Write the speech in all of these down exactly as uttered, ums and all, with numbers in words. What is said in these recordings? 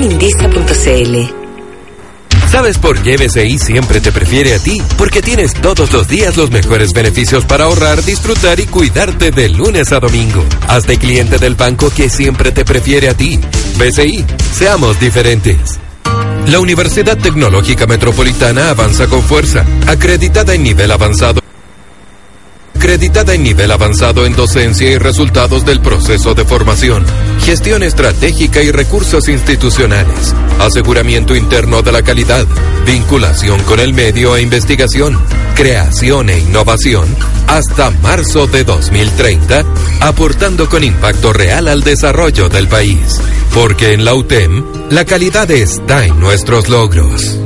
Indisa punto c l. ¿Sabes por qué B C I siempre te prefiere a ti? Porque tienes todos los días los mejores beneficios para ahorrar, disfrutar y cuidarte de lunes a domingo. Hazte cliente del banco que siempre te prefiere a ti. B C I, seamos diferentes. La Universidad Tecnológica Metropolitana avanza con fuerza, acreditada en nivel avanzado. Acreditada en nivel avanzado en docencia y resultados del proceso de formación, gestión estratégica y recursos institucionales, aseguramiento interno de la calidad, vinculación con el medio e investigación, creación e innovación, hasta marzo de dos mil treinta, aportando con impacto real al desarrollo del país. Porque en la U T E M, la calidad está en nuestros logros.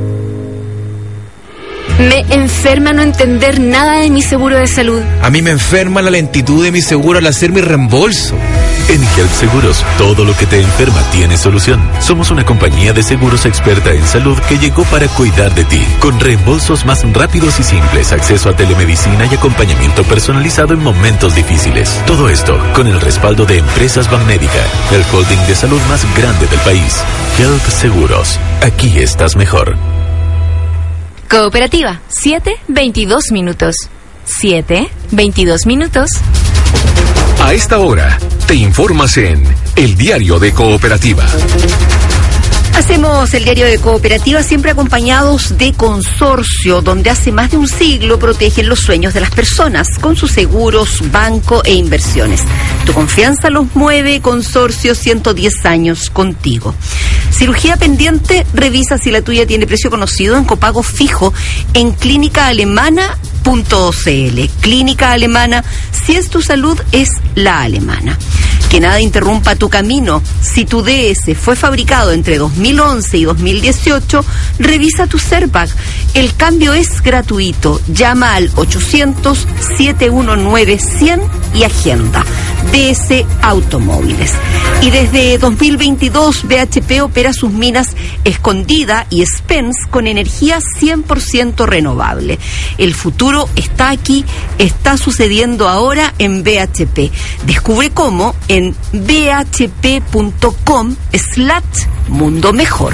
Me enferma no entender nada de mi seguro de salud. A mí me enferma la lentitud de mi seguro al hacer mi reembolso. En Health Seguros, todo lo que te enferma tiene solución. Somos una compañía de seguros experta en salud que llegó para cuidar de ti, con reembolsos más rápidos y simples, acceso a telemedicina y acompañamiento personalizado en momentos difíciles. Todo esto con el respaldo de Empresas Banmédica, el holding de salud más grande del país. Health Seguros, aquí estás mejor. Cooperativa, siete veintidós minutos. siete veintidós minutos. A esta hora, te informas en El Diario de Cooperativa. Hacemos el Diario de Cooperativa siempre acompañados de Consorcio, donde hace más de un siglo protegen los sueños de las personas con sus seguros, banco e inversiones. Tu confianza los mueve, Consorcio, ciento diez años contigo. Cirugía pendiente, revisa si la tuya tiene precio conocido en copago fijo en clínica alemana punto c l. Clínica Alemana, si es tu salud, es la alemana. Que nada interrumpa tu camino. Si tu D S fue fabricado entre dos mil once y dos mil dieciocho, revisa tu Serpac. El cambio es gratuito. Llama al ochocientos, setecientos diecinueve, cien y agenda. D S Automóviles. Y desde dos mil veintidós, B H P opera sus minas Escondida y Spence con energía cien por ciento renovable. El futuro está aquí, está sucediendo ahora en B H P. Descubre cómo en b h p punto com slash mundo mejor.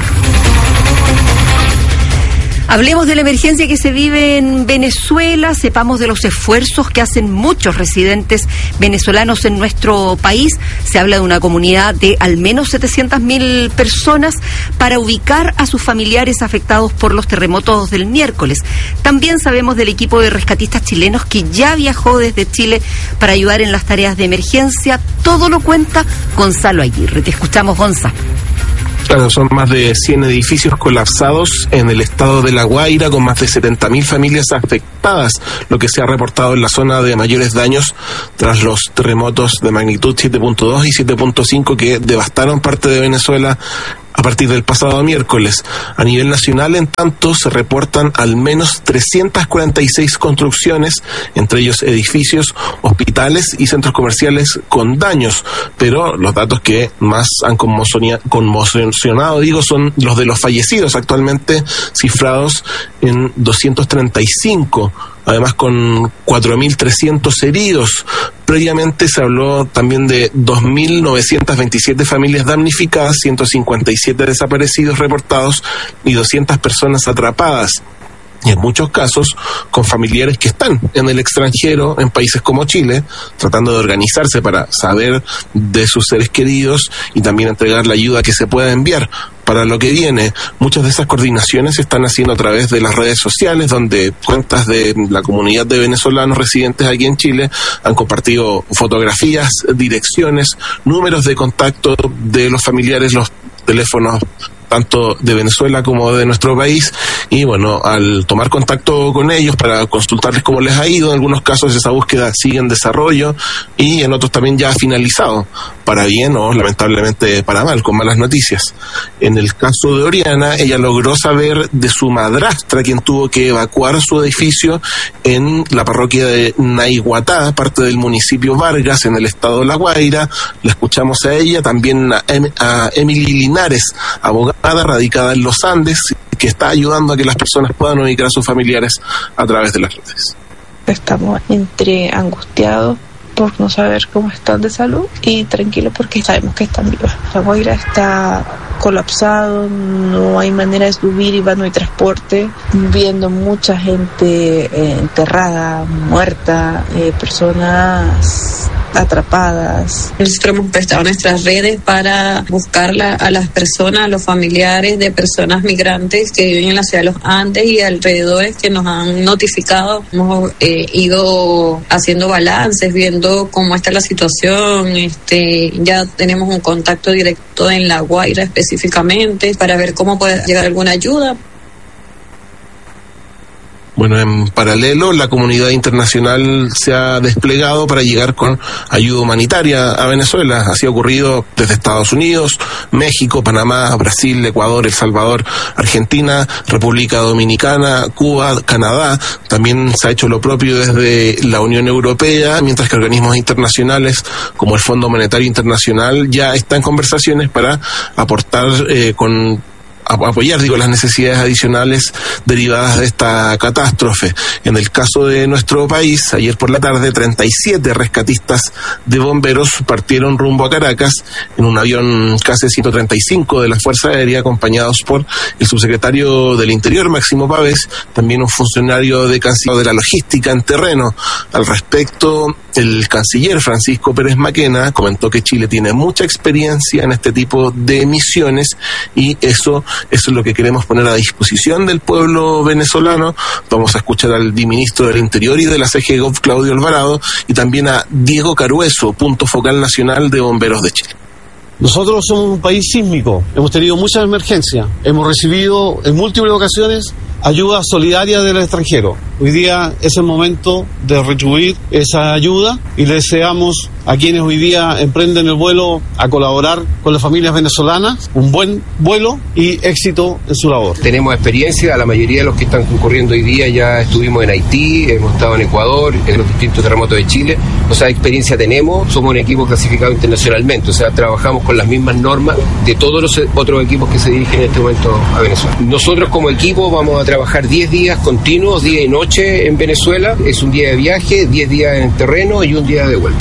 Hablemos de la emergencia que se vive en Venezuela, sepamos de los esfuerzos que hacen muchos residentes venezolanos en nuestro país. Se habla de una comunidad de al menos setecientas mil personas para ubicar a sus familiares afectados por los terremotos del miércoles. También sabemos del equipo de rescatistas chilenos que ya viajó desde Chile para ayudar en las tareas de emergencia. Todo lo cuenta Gonzalo Aguirre. Te escuchamos, Gonza. Claro, son más de cien edificios colapsados en el estado de La Guaira, con más de setenta mil familias afectadas, lo que se ha reportado en la zona de mayores daños tras los terremotos de magnitud siete punto dos y siete punto cinco que devastaron parte de Venezuela a partir del pasado miércoles. A nivel nacional, en tanto, se reportan al menos trescientas cuarenta y seis construcciones, entre ellos edificios, hospitales y centros comerciales con daños. Pero los datos que más han conmocionado, digo, son los de los fallecidos, actualmente cifrados en doscientos treinta y cinco. Además, con cuatro mil trescientos heridos. Previamente se habló también de dos mil novecientas veintisiete familias damnificadas, ciento cincuenta y siete desaparecidos reportados y doscientas personas atrapadas. Y en muchos casos con familiares que están en el extranjero, en países como Chile, tratando de organizarse para saber de sus seres queridos y también entregar la ayuda que se pueda enviar para lo que viene. Muchas de esas coordinaciones se están haciendo a través de las redes sociales, donde cuentas de la comunidad de venezolanos residentes aquí en Chile han compartido fotografías, direcciones, números de contacto de los familiares, los teléfonos tanto de Venezuela como de nuestro país, y bueno, al tomar contacto con ellos para consultarles cómo les ha ido, en algunos casos esa búsqueda sigue en desarrollo y en otros también ya ha finalizado, para bien o lamentablemente para mal, con malas noticias. En el caso de Oriana, ella logró saber de su madrastra, quien tuvo que evacuar su edificio en la parroquia de Naiguatá, parte del municipio Vargas, en el estado de La Guaira. La escuchamos a ella, también a, em- a Emily Linares, abogada radicada en los Andes, que está ayudando a que las personas puedan ubicar a sus familiares a través de las redes. Estamos entre angustiados por no saber cómo están de salud y tranquilos porque sabemos que están vivas. La Guaira está colapsado, no hay manera de subir y no hay transporte, viendo mucha gente eh, enterrada, muerta, eh, personas atrapadas. Nosotros hemos prestado nuestras redes para buscar la, a las personas, a los familiares de personas migrantes que viven en la ciudad de los Andes y alrededores que nos han notificado. Hemos eh, ido haciendo balances, viendo cómo está la situación. Este, ya tenemos un contacto directo en La Guaira específicamente para ver cómo puede llegar alguna ayuda. Bueno, en paralelo, la comunidad internacional se ha desplegado para llegar con ayuda humanitaria a Venezuela. Así ha ocurrido desde Estados Unidos, México, Panamá, Brasil, Ecuador, El Salvador, Argentina, República Dominicana, Cuba, Canadá. También se ha hecho lo propio desde la Unión Europea, mientras que organismos internacionales como el Fondo Monetario Internacional ya están en conversaciones para aportar eh, con apoyar, digo, las necesidades adicionales derivadas de esta catástrofe. En el caso de nuestro país, ayer por la tarde, treinta y siete rescatistas de bomberos partieron rumbo a Caracas en un avión K C ciento treinta y cinco de la Fuerza Aérea, acompañados por el subsecretario del Interior, Máximo Pavés, también un funcionario de Cancillería de la Logística en terreno. Al respecto, el canciller Francisco Pérez Maquena comentó que Chile tiene mucha experiencia en este tipo de misiones y eso Eso es lo que queremos poner a disposición del pueblo venezolano. Vamos a escuchar al ministro del Interior y de la C G Gov, Claudio Alvarado, y también a Diego Carueso, punto focal nacional de Bomberos de Chile. Nosotros somos un país sísmico, hemos tenido muchas emergencias, hemos recibido en múltiples ocasiones ayuda solidaria del extranjero. Hoy día es el momento de retribuir esa ayuda y le deseamos a quienes hoy día emprenden el vuelo a colaborar con las familias venezolanas un buen vuelo y éxito en su labor. Tenemos experiencia, la mayoría de los que están concurriendo hoy día ya estuvimos en Haití, hemos estado en Ecuador, en los distintos terremotos de Chile, o sea, experiencia tenemos, somos un equipo clasificado internacionalmente, o sea, trabajamos con las mismas normas de todos los otros equipos que se dirigen en este momento a Venezuela. Nosotros como equipo vamos a trabajar diez días continuos, día y noche en Venezuela, es un día de viaje, diez días en terreno y un día de vuelta.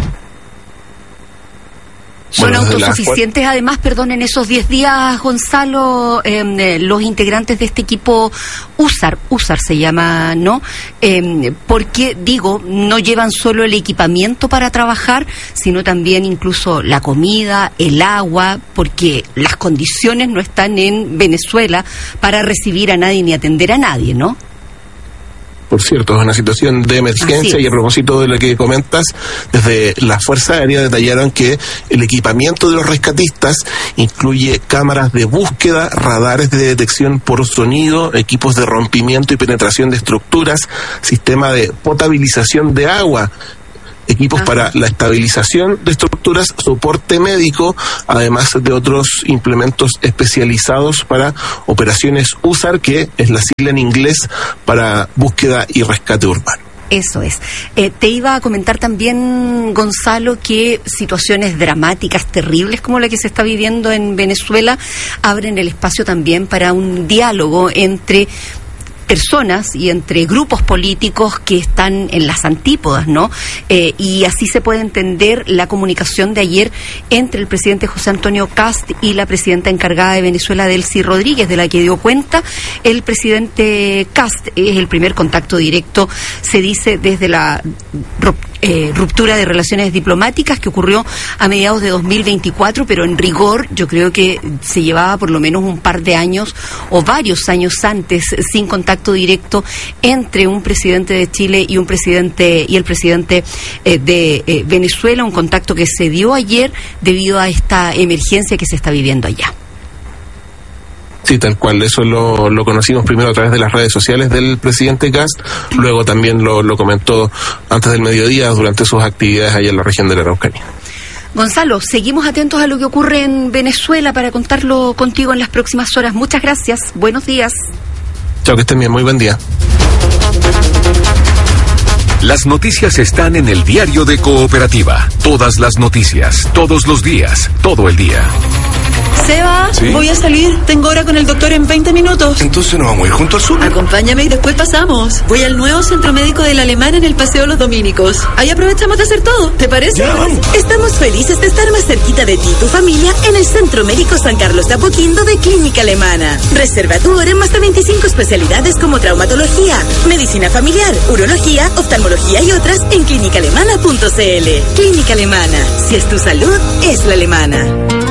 ¿Son Bueno, autosuficientes la... además, perdón, en esos diez días, Gonzalo, eh, los integrantes de este equipo U S A R, U S A R se llama, ¿no? Eh, porque, digo, no llevan solo el equipamiento para trabajar, sino también incluso la comida, el agua, porque las condiciones no están en Venezuela para recibir a nadie ni atender a nadie, ¿no? Por cierto, es una situación de emergencia y a propósito de lo que comentas, desde la Fuerza Aérea detallaron que el equipamiento de los rescatistas incluye cámaras de búsqueda, radares de detección por sonido, equipos de rompimiento y penetración de estructuras, sistema de potabilización de agua, equipos ah. para la estabilización de estructuras, soporte médico, además de otros implementos especializados para operaciones U S A R, que es la sigla en inglés para búsqueda y rescate urbano. Eso es. Eh, te iba a comentar también, Gonzalo, que situaciones dramáticas, terribles como la que se está viviendo en Venezuela, abren el espacio también para un diálogo entre personas y entre grupos políticos que están en las antípodas, ¿no? Eh, y así se puede entender la comunicación de ayer entre el presidente José Antonio Kast y la presidenta encargada de Venezuela, Delcy Rodríguez, de la que dio cuenta el presidente Kast. Es el primer contacto directo, se dice, desde la eh, ruptura de relaciones diplomáticas que ocurrió a mediados de dos mil veinticuatro, pero en rigor yo creo que se llevaba por lo menos un par de años o varios años antes sin contacto directo entre un presidente de Chile y un presidente y el presidente eh, de eh, Venezuela, un contacto que se dio ayer debido a esta emergencia que se está viviendo allá. Sí, tal cual, eso lo, lo conocimos primero a través de las redes sociales del presidente Kast, luego también lo, lo comentó antes del mediodía durante sus actividades allá en la región de la Araucanía. Gonzalo, seguimos atentos a lo que ocurre en Venezuela para contarlo contigo en las próximas horas. Muchas gracias, buenos días. Chao, que estén bien, muy buen día. Las noticias están en el diario de Cooperativa. Todas las noticias, todos los días, todo el día. Seba, ¿sí? Voy a salir. Tengo hora con el doctor en veinte minutos. Entonces nos vamos a ir junto al sur. Acompáñame y después pasamos. Voy al nuevo centro médico del Alemán en el Paseo Los Dominicos. Ahí aprovechamos de hacer todo. ¿Te parece? Ya, vamos. Estamos felices de estar más cerquita de ti y tu familia en el Centro Médico San Carlos de Apoquindo de Clínica Alemana. Reserva tu hora en más de veinticinco especialidades como traumatología, medicina familiar, urología, oftalmología y otras en clínica alemana punto c l. Clínica Alemana. Si es tu salud, es la alemana.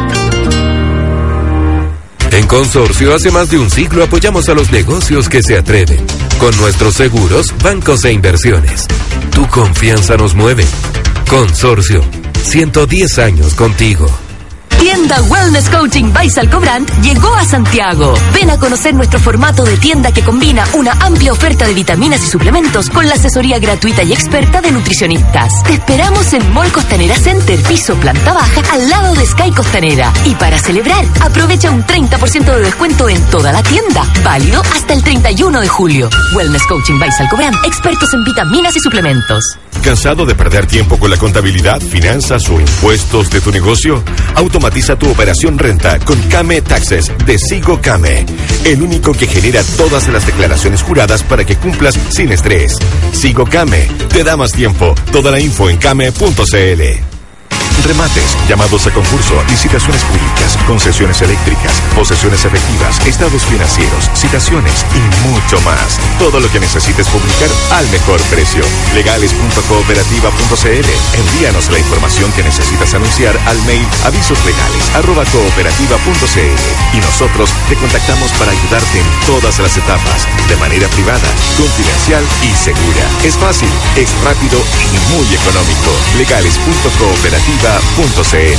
En Consorcio, hace más de un siglo apoyamos a los negocios que se atreven. Con nuestros seguros, bancos e inversiones. Tu confianza nos mueve. Consorcio, ciento diez años contigo. Tienda Wellness Coaching by Salcobrand llegó a Santiago. Ven a conocer nuestro formato de tienda que combina una amplia oferta de vitaminas y suplementos con la asesoría gratuita y experta de nutricionistas. Te esperamos en Mall Costanera Center, piso planta baja, al lado de Sky Costanera. Y para celebrar, aprovecha un treinta por ciento de descuento en toda la tienda. Válido hasta el treinta y uno de julio. Wellness Coaching by Salcobrand, expertos en vitaminas y suplementos. ¿Cansado de perder tiempo con la contabilidad, finanzas o impuestos de tu negocio? Automatiza tu operación renta con Came Taxes de Sigo Came, el único que genera todas las declaraciones juradas para que cumplas sin estrés. Sigo Came te da más tiempo. Toda la info en came punto c l. Remates, llamados a concurso, licitaciones públicas, concesiones eléctricas, posesiones efectivas, estados financieros, citaciones y mucho más. Todo lo que necesites publicar al mejor precio. legales punto cooperativa punto c l. Envíanos la información que necesitas anunciar al mail avisoslegales arroba cooperativa punto c l y nosotros te contactamos para ayudarte en todas las etapas, de manera privada, confidencial y segura. Es fácil, es rápido y muy económico. legales punto cooperativa punto c l.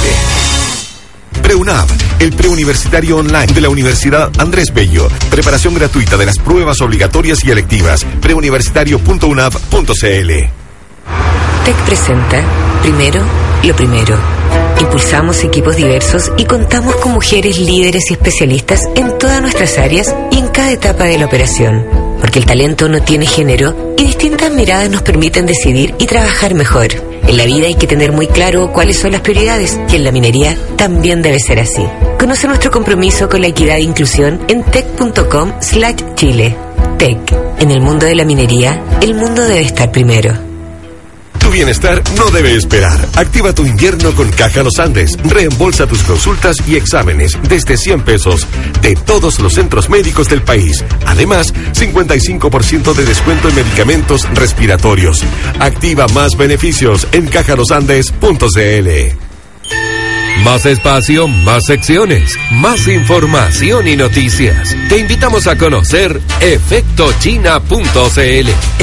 PreUNAV, el preuniversitario online de la Universidad Andrés Bello. Preparación gratuita de las pruebas obligatorias y electivas. preuniversitario punto unav punto c l. TEC presenta, primero, lo primero. Impulsamos equipos diversos y contamos con mujeres líderes y especialistas en todas nuestras áreas y en cada etapa de la operación. Porque el talento no tiene género y distintas miradas nos permiten decidir y trabajar mejor. En la vida hay que tener muy claro cuáles son las prioridades y en la minería también debe ser así. Conoce nuestro compromiso con la equidad e inclusión en tec punto com slash chile. TEC. En el mundo de la minería, el mundo debe estar primero. Tu bienestar no debe esperar. Activa tu invierno con Caja Los Andes. Reembolsa tus consultas y exámenes desde cien pesos de todos los centros médicos del país. Además, cincuenta y cinco por ciento de descuento en medicamentos respiratorios. Activa más beneficios en caja los andes punto c l. Más espacio, más secciones, más información y noticias. Te invitamos a conocer efecto china punto c l.